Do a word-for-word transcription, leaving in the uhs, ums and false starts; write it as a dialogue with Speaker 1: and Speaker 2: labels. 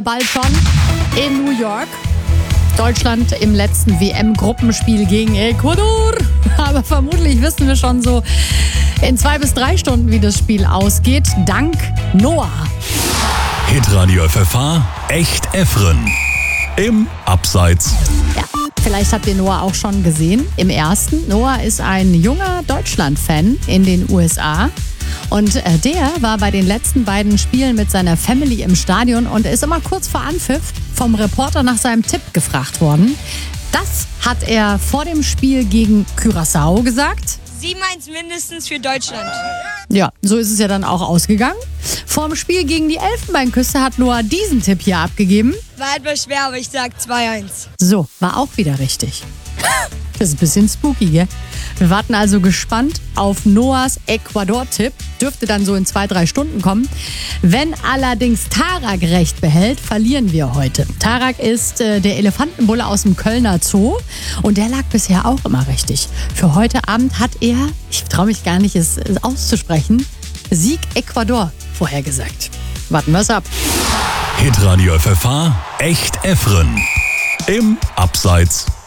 Speaker 1: Bald schon in New York. Deutschland im letzten W M-Gruppenspiel gegen Ecuador. Aber vermutlich wissen wir schon so in zwei bis drei Stunden, wie das Spiel ausgeht. Dank Noah.
Speaker 2: Hitradio F F H, echt Efren. Im Abseits.
Speaker 1: Ja, vielleicht habt ihr Noah auch schon gesehen im ersten. Noah ist ein junger Deutschland-Fan in den U S A. Und äh, der war bei den letzten beiden Spielen mit seiner Family im Stadion und ist immer kurz vor Anpfiff vom Reporter nach seinem Tipp gefragt worden. Das hat er vor dem Spiel gegen Curaçao gesagt.
Speaker 3: sieben eins mindestens für Deutschland.
Speaker 1: Ja, so ist es ja dann auch ausgegangen. Vorm Spiel gegen die Elfenbeinküste hat Noah diesen Tipp hier abgegeben.
Speaker 3: War etwas schwer, aber ich sag zwei eins.
Speaker 1: So, war auch wieder richtig. Das ist ein bisschen spooky, gell? Wir warten also gespannt auf Noahs Ecuador-Tipp. Dürfte dann so in zwei, drei Stunden kommen. Wenn allerdings Tarak recht behält, verlieren wir heute. Tarak ist äh, der Elefantenbulle aus dem Kölner Zoo und der lag bisher auch immer richtig. Für heute Abend hat er, ich traue mich gar nicht, es auszusprechen, Sieg Ecuador vorhergesagt. Warten wir es ab.
Speaker 2: Hitradio F F H, echt Efren. Im Abseits.